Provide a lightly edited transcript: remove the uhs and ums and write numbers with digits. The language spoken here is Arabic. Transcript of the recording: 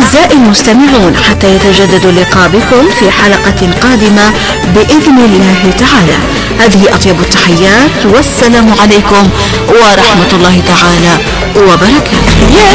أعزائي المستمعون، حتى يتجدد اللقاء بكم في حلقة قادمة بإذن الله تعالى. هذه أطيب التحيات، والسلام عليكم ورحمة الله تعالى وبركاته.